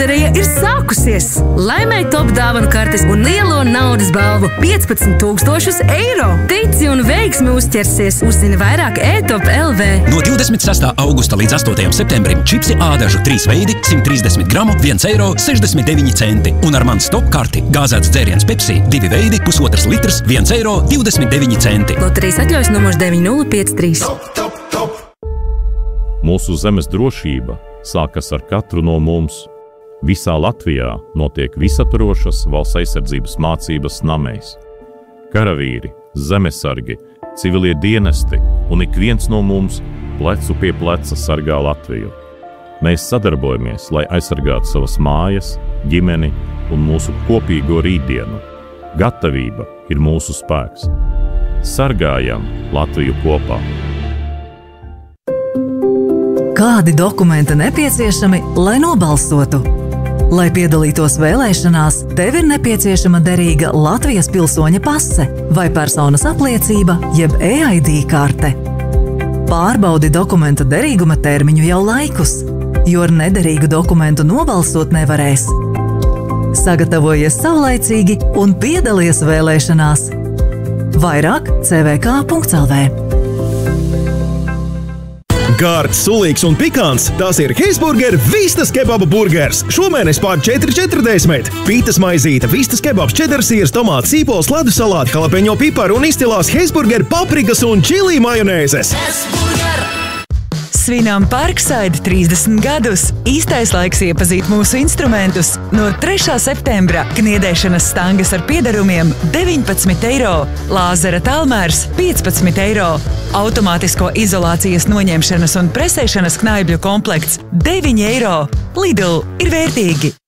Loterija ir sākusies! Laimēj top dāvanu kartes un lielo naudas balvu 15 000 eiro! Tici un veiksmi uzķersies! Uzzini vairāk e-top LV! No 26. augusta līdz 8. septembrim čipsi ādažu 3 veidi 130 gramu 1,69 eiro. Un ar mans top karti gāzēts dzēriens Pepsi 2 veidi 1,5 litrs 1,29 eiro. Loterijas atļaujas numurs 9053. Mūsu zemes drošība sākas ar katru no mums. Visā Latvijā notiek visaptvarošas valsts aizsardzības mācības namēs. Karavīri, zemesargi, civilie dienesti un ik viens no mums plecu pie pleca sargā Latviju. Mēs sadarbojamies, lai aizsargātu savas mājas, ģimeni un mūsu kopīgo rītdienu. Gatavība ir mūsu spēks. Sargājam Latviju kopā! Kādi dokumenti nepieciešami, lai nobalsotu? Lai piedalītos vēlēšanās, tev ir nepieciešama derīga Latvijas pilsoņa pase vai personas apliecība jeb e-ID karte. Pārbaudi dokumenta derīguma termiņu jau laikus, jo ar nederīgu dokumentu nobalsot nevarēs. Sagatavojies saulaicīgi un piedalies vēlēšanās. Vairāk cvk.lv. Gārds, sulīgs un pikants, tās ir Heisburger Vistas kebaba burgers. Šomēnes pār 4,40. Pītas maizīte, vistas kebabs, čedersīrs, tomāts, sīpols, ledus salāti, jalapeņo piparu un izcilās Heisburger paprikas un čilī majonēzes. Svinām Parkside 30 gadus. Īstais laiks iepazīt mūsu instrumentus. No 3. septembra kniedēšanas stangas ar piedarumiem 19 eiro, lāzera tālmērs 15 eiro, automātisko izolācijas noņemšanas un presēšanas knaibļu komplekts 9 eiro. Lidl ir vērtīgi!